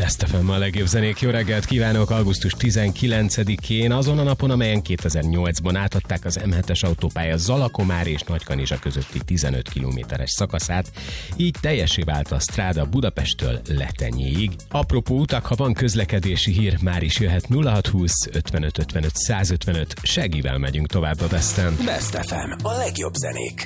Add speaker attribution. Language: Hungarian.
Speaker 1: Best FM, a legjobb zenék. Jó reggelt kívánok! Augusztus 19-én, azon a napon, amelyen 2008-ban átadták az M7-es autópálya Zalakomár és Nagykanizsa közötti 15 kilométeres szakaszát, így teljessé vált a stráda Budapesttől Letenyéig. Apropó utak, ha van közlekedési hír, már is jöhet 0620 55 55 155, segível megyünk tovább a Besten.
Speaker 2: Best FM, a legjobb zenék.